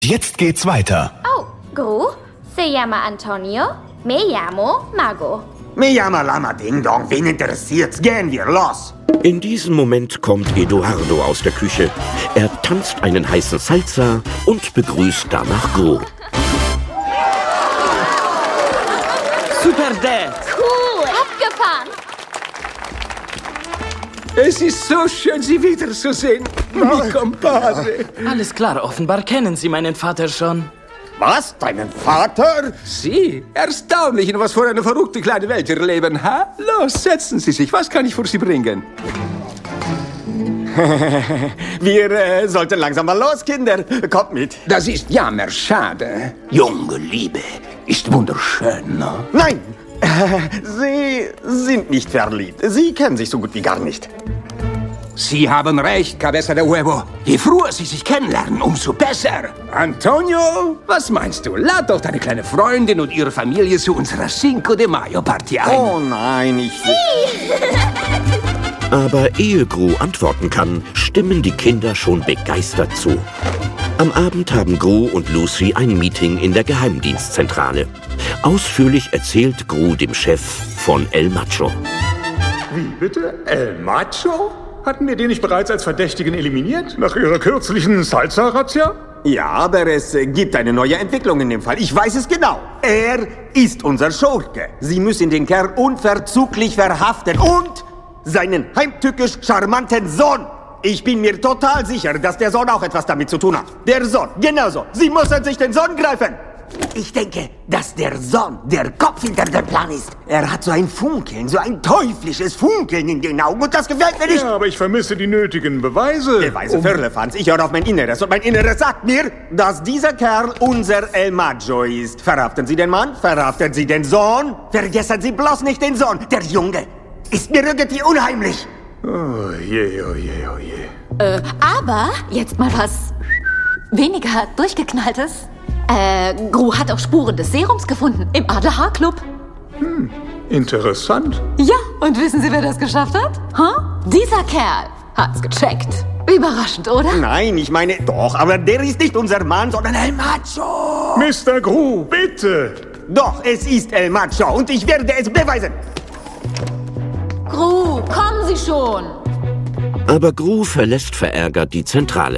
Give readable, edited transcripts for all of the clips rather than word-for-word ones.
Jetzt geht's weiter. Oh, Gru, se llama Antonio, me llamo Mago. Me llama Lama Ding Dong, wen interessiert's? Gehen wir, los! In diesem Moment kommt Eduardo aus der Küche. Er tanzt einen heißen Salsa und begrüßt danach Gru. Super Dad! Cool, abgefahren. Es ist so schön, Sie wiederzusehen, mi compadre. Alles klar, offenbar kennen Sie meinen Vater schon. Was? Deinen Vater? Sie? Erstaunlich, in was für eine verrückte kleine Welt wir leben, ha? Los, setzen Sie sich. Was kann ich für Sie bringen? Wir sollten langsam mal los, Kinder. Kommt mit. Das ist jammerschade. Junge Liebe ist wunderschön, ne? Nein, Sie sind nicht verliebt. Sie kennen sich so gut wie gar nicht. Sie haben recht, Cabeza de Huevo. Je früher Sie sich kennenlernen, umso besser. Antonio, was meinst du? Lad doch deine kleine Freundin und ihre Familie zu unserer Cinco de Mayo Party ein. Oh nein, Aber ehe Gru antworten kann, stimmen die Kinder schon begeistert zu. Am Abend haben Gru und Lucy ein Meeting in der Geheimdienstzentrale. Ausführlich erzählt Gru dem Chef von El Macho. Wie bitte? El Macho? Hatten wir den nicht bereits als Verdächtigen eliminiert? Nach Ihrer kürzlichen Salsa-Razzia? Ja, aber es gibt eine neue Entwicklung in dem Fall. Ich weiß es genau. Er ist unser Schurke. Sie müssen den Kerl unverzüglich verhaften und seinen heimtückisch charmanten Sohn. Ich bin mir total sicher, dass der Sohn auch etwas damit zu tun hat. Der Sohn, genauso. Sie müssen sich den Sohn greifen. Ich denke, dass der Sohn der Kopf hinter dem Plan ist. Er hat so ein Funkeln, so ein teuflisches Funkeln in den Augen und das gefällt mir nicht. Ja, aber ich vermisse die nötigen Beweise. Beweise Firlefanz. Ich höre auf mein Inneres und mein Inneres sagt mir, dass dieser Kerl unser El Macho ist. Verhaften Sie den Mann, verhaften Sie den Sohn. Vergessen Sie bloß nicht den Sohn. Der Junge ist mir irgendwie unheimlich. Oh je, oh je, oh je. Aber jetzt mal was weniger durchgeknalltes. Gru hat auch Spuren des Serums gefunden im ADH-Club. Interessant. Ja, und wissen Sie, wer das geschafft hat? Dieser Kerl hat's gecheckt. Überraschend, oder? Nein, ich meine, doch, aber der ist nicht unser Mann, sondern El Macho. Mr. Gru, bitte. Doch, es ist El Macho und ich werde es beweisen. Gru, kommen Sie schon. Aber Gru verlässt verärgert die Zentrale.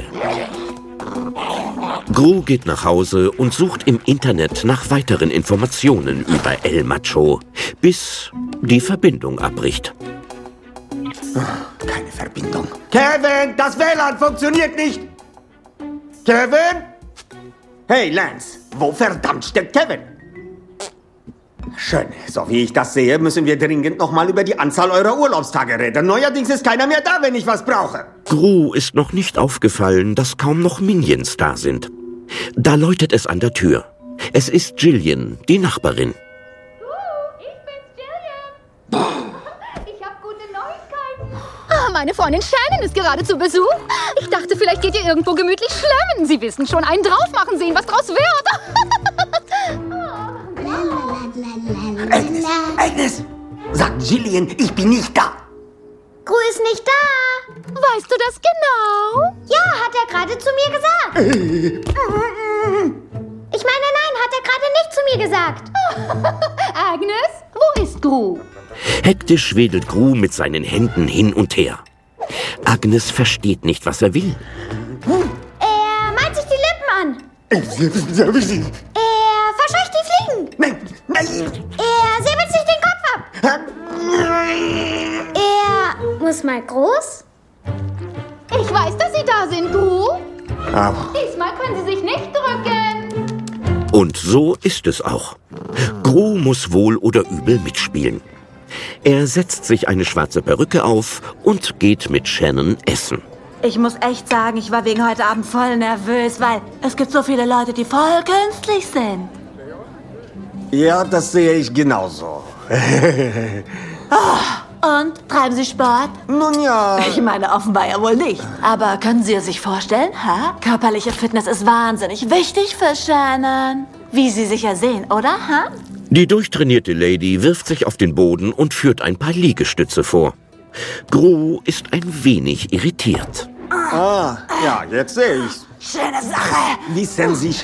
Gru geht nach Hause und sucht im Internet nach weiteren Informationen über El Macho, bis die Verbindung abbricht. Keine Verbindung. Kevin, das WLAN funktioniert nicht. Kevin? Hey, Lance, wo verdammt steckt Kevin? Schön. So wie ich das sehe, müssen wir dringend nochmal über die Anzahl eurer Urlaubstage reden. Neuerdings ist keiner mehr da, wenn ich was brauche. Gru ist noch nicht aufgefallen, dass kaum noch Minions da sind. Da läutet es an der Tür. Es ist Jillian, die Nachbarin. Ich bin's, Jillian. Ich hab gute Neuigkeiten. Ah, meine Freundin Shannon ist gerade zu Besuch. Ich dachte, vielleicht geht ihr irgendwo gemütlich schlemmen. Sie wissen schon, einen drauf machen, sehen, was draus wird. Agnes, sagt Jillian, ich bin nicht da. Gru ist nicht da. Weißt du das genau? Ja, hat er gerade zu mir gesagt. Ich meine, nein, hat er gerade nicht zu mir gesagt. Agnes, wo ist Gru? Hektisch wedelt Gru mit seinen Händen hin und her. Agnes versteht nicht, was er will. Er malt sich die Lippen an. Er verscheucht die Fliegen. Nein. Er säbelt sich den Kopf ab. Er muss mal groß. Ich weiß, dass Sie da sind, Gru. Aber Diesmal können Sie sich nicht drücken. Und so ist es auch. Gru muss wohl oder übel mitspielen. Er setzt sich eine schwarze Perücke auf und geht mit Shannon essen. Ich muss echt sagen, ich war wegen heute Abend voll nervös, weil es gibt so viele Leute, die voll künstlich sind. ja, das sehe ich genauso. Und, treiben Sie Sport? Nun ja. Ich meine, offenbar ja wohl nicht. Aber können Sie es sich vorstellen, ha? Körperliche Fitness ist wahnsinnig wichtig für Shannon. Wie Sie sicher sehen, oder, ha? Die durchtrainierte Lady wirft sich auf den Boden und führt ein paar Liegestütze vor. Gru ist ein wenig irritiert. Ja, jetzt sehe ich's. Schöne Sache. Wissen Sie,